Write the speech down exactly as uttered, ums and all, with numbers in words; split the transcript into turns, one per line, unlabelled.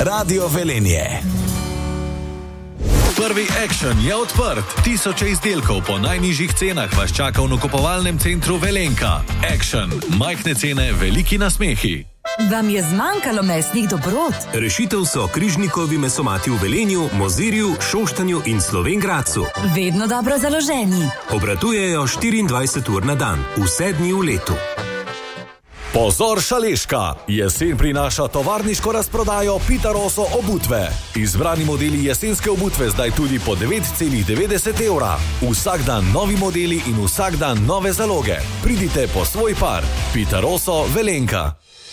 Radio Velenje.
Prvi Action je odprt. Tisoče izdelkov po najnižjih cenah vas čaka v nakupovalnem centru Velenka. Action. Majhne cene, veliki nasmehi.
Vam je zmanjkalo mesnih dobrot?
Rešitev so Križnikovi mesomati v Velenju, Mozirju, Šoštanju in Slovenj Gradcu.
Vedno dobro založeni.
Obratujejo štiriindvajset ur na dan, vse dni v letu.
Pozor Šaleška! Jesen prinaša tovarniško razprodajo Pitaroso obutve. Izbrani modeli jesenske obutve zdaj tudi po devet celih devetdeset evra. Vsak dan novi modeli in vsak dan nove zaloge. Pridite po svoj par. Pitaroso Velenka.